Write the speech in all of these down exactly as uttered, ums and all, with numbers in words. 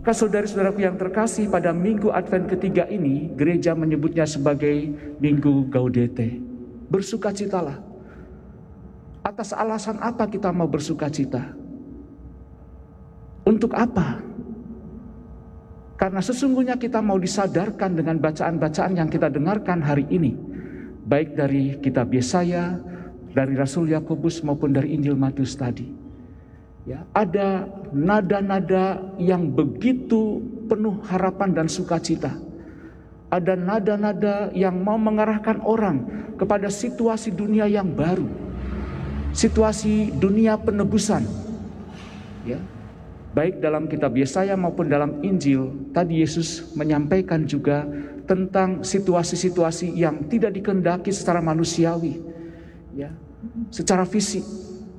Maka saudara-saudaraku yang terkasih, pada minggu Advent ketiga ini, gereja menyebutnya sebagai Minggu Gaudete. Bersukacitalah. Atas alasan apa kita mau bersukacita? Untuk apa? Karena sesungguhnya kita mau disadarkan dengan bacaan-bacaan yang kita dengarkan hari ini, baik dari kitab Yesaya, dari Rasul Yakobus maupun dari Injil Matius tadi. Ya, ada nada-nada yang begitu penuh harapan dan sukacita. Ada nada-nada yang mau mengarahkan orang kepada situasi dunia yang baru, situasi dunia penebusan. Ya, baik dalam kitab Yesaya maupun dalam Injil, tadi Yesus menyampaikan juga tentang situasi-situasi yang tidak dikehendaki secara manusiawi, ya, secara fisik.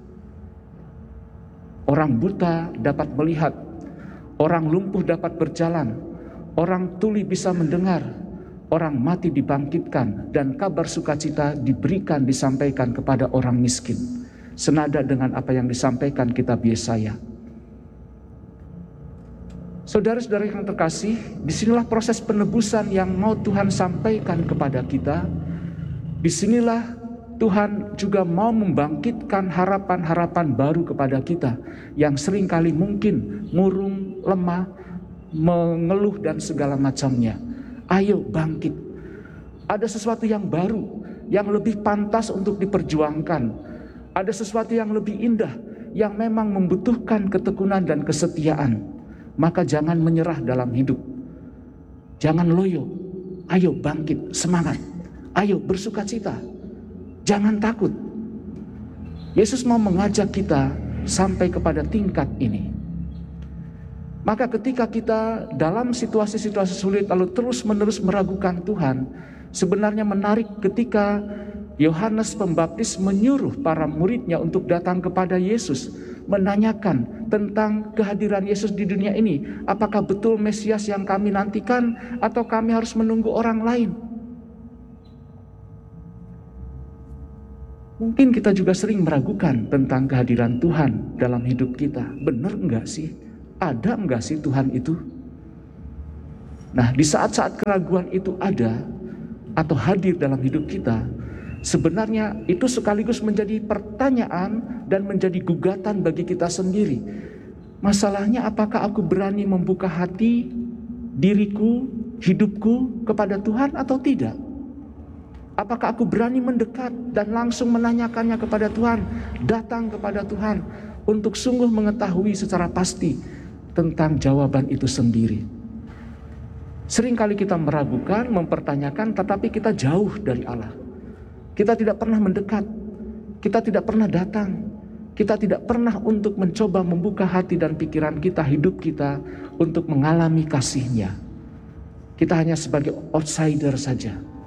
Orang buta dapat melihat, orang lumpuh dapat berjalan, orang tuli bisa mendengar, orang mati dibangkitkan, dan kabar sukacita diberikan, disampaikan kepada orang miskin. Senada dengan apa yang disampaikan kitab Yesaya. Saudara-saudara yang terkasih, disinilah proses penebusan yang mau Tuhan sampaikan kepada kita. Disinilah Tuhan juga mau membangkitkan harapan-harapan baru kepada kita yang seringkali mungkin murung, lemah, mengeluh dan segala macamnya. Ayo bangkit. Ada sesuatu yang baru, yang lebih pantas untuk diperjuangkan. Ada sesuatu yang lebih indah, yang memang membutuhkan ketekunan dan kesetiaan. Maka jangan menyerah dalam hidup. Jangan loyo. Ayo bangkit, semangat. Ayo bersukacita. Jangan takut. Yesus mau mengajak kita sampai kepada tingkat ini. Maka ketika kita dalam situasi-situasi sulit lalu terus-menerus meragukan Tuhan, sebenarnya menarik ketika Yohanes Pembaptis menyuruh para muridnya untuk datang kepada Yesus, menanyakan tentang kehadiran Yesus di dunia ini. Apakah betul Mesias yang kami nantikan atau kami harus menunggu orang lain? Mungkin kita juga sering meragukan tentang kehadiran Tuhan dalam hidup kita. Benar enggak sih? Ada enggak sih Tuhan itu? Nah, di saat-saat keraguan itu ada atau hadir dalam hidup kita, sebenarnya itu sekaligus menjadi pertanyaan dan menjadi gugatan bagi kita sendiri. Masalahnya, apakah aku berani membuka hati, diriku, hidupku kepada Tuhan atau tidak? Apakah aku berani mendekat dan langsung menanyakannya kepada Tuhan, datang kepada Tuhan untuk sungguh mengetahui secara pasti tentang jawaban itu sendiri? Seringkali kita meragukan, mempertanyakan, tetapi kita jauh dari Allah. Kita tidak pernah mendekat, kita tidak pernah datang, kita tidak pernah untuk mencoba membuka hati dan pikiran kita, hidup kita untuk mengalami kasih-Nya. Kita hanya sebagai outsider saja.